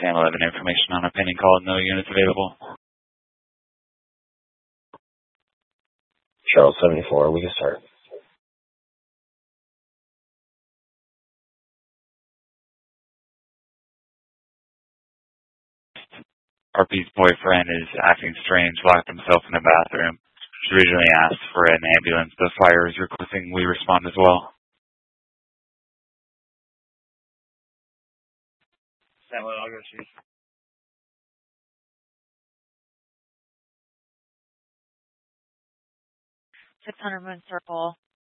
Sam 11 information on a pending call. No units available. Charles 74, we can start. RP's boyfriend is acting strange, locked himself in a bathroom. She originally asked for an ambulance. The fire is requesting we respond as well. Samuel, I'll go see. 600 Moon Circle.